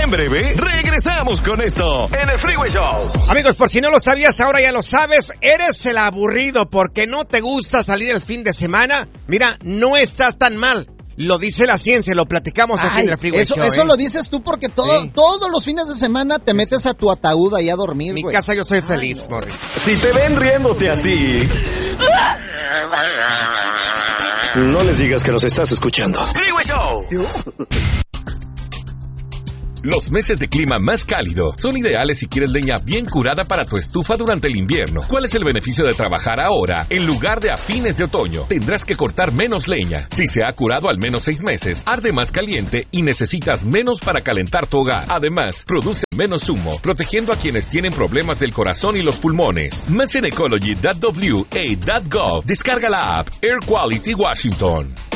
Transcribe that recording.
En breve, regresamos con esto en el Freeway Show. Amigos, por si no lo sabías, ahora ya lo sabes. ¿Eres el aburrido porque no te gusta salir el fin de semana? Mira, no estás tan mal. Lo dice la ciencia, lo platicamos aquí en el Freeway Show. Eso lo dices tú porque todos los fines de semana te metes a tu ataúd ahí a dormir, Mi casa yo soy feliz, Morri. Si te ven riéndote así, no les digas que nos estás escuchando. Freeway Show. Los meses de clima más cálido son ideales si quieres leña bien curada para tu estufa durante el invierno. ¿Cuál es el beneficio de trabajar ahora en lugar de a fines de otoño? Tendrás que cortar menos leña. Si se ha curado al menos 6 meses, arde más caliente y necesitas menos para calentar tu hogar. Además, produce menos humo, protegiendo a quienes tienen problemas del corazón y los pulmones. Más en ecology.wa.gov. Descarga la app Air Quality Washington.